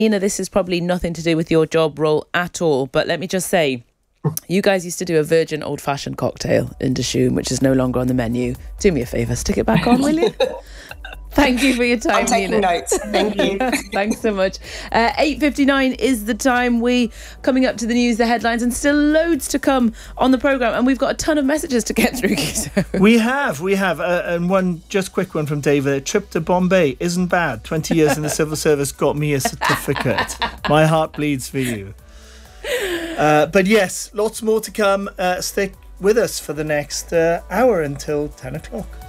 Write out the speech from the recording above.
Nina, this is probably nothing to do with your job role at all, but let me just say, you guys used to do a virgin old-fashioned cocktail in Dishoom, which is no longer on the menu. Do me a favour, stick it back on, will you? Thank you for your time, I'm taking Nina. notes. Thank you. Thanks so much. 8:59 is the time. We coming up to the news, the headlines, and still loads to come on the programme. And we've got a ton of messages to get through. So. We have. And one just quick one from David. A trip to Bombay isn't bad. 20 years in the civil service got me a certificate. My heart bleeds for you. But yes, lots more to come. Stick with us for the next hour until 10 o'clock.